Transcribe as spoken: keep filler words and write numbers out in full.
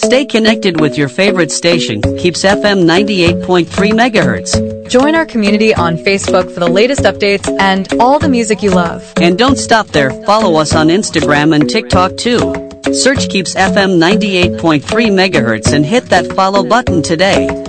Stay connected with your favorite station, Keeps F M ninety-eight point three megahertz. Join our community on Facebook for the latest updates and all the music you love. And don't stop there. Follow us on Instagram and TikTok too. Search Keeps F M ninety-eight point three megahertz and hit that follow button today.